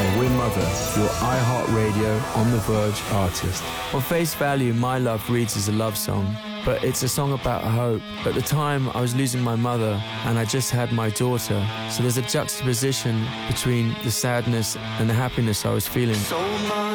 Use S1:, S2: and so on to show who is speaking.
S1: Hi, we're Mother, your iHeartRadio On The Verge artist. On face value, My Love reads as a love song, but it's a song about hope. At the time, I was losing my mother, and I just had my daughter, so there's a juxtaposition between the sadness and the happiness I was feeling.